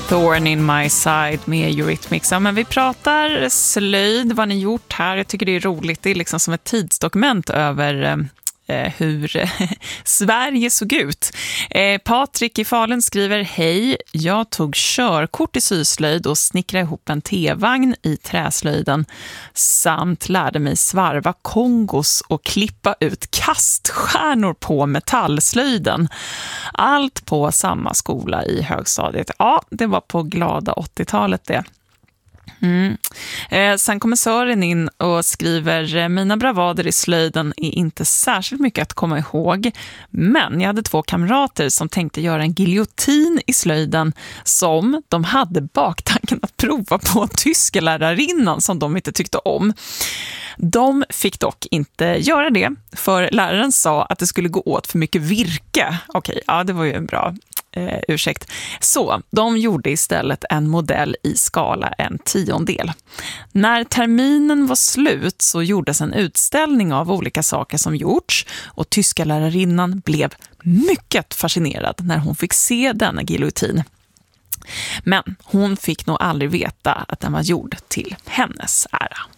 Thorn in my side med Eurythmics. Ja, men vi pratar slöjd, vad ni gjort här. Jag tycker det är roligt. Det är liksom som ett tidsdokument över hur Sverige såg ut. Patrik i Falun skriver: hej, jag tog körkort i syslöjd och snickrade ihop en T-vagn i träslöjden samt lärde mig svarva kongos och klippa ut kaststjärnor på metallslöjden. Allt på samma skola i högstadiet. Ja, det var på glada 80-talet det. Sen kommer Sören in och skriver: mina bravader i slöjden är inte särskilt mycket att komma ihåg, men jag hade 2 kamrater som tänkte göra en giljotin i slöjden som de hade baktanken att prova på tyska lärarinnan som de inte tyckte om. De fick dock inte göra det, för läraren sa att det skulle gå åt för mycket virke. Okej, ja, det var ju en bra ursäkt. Så de gjorde istället en modell i skala 1/10. När terminen var slut så gjordes en utställning av olika saker som gjorts, och tyska lärarinnan blev mycket fascinerad när hon fick se denna giljotin. Men hon fick nog aldrig veta att den var gjord till hennes ära.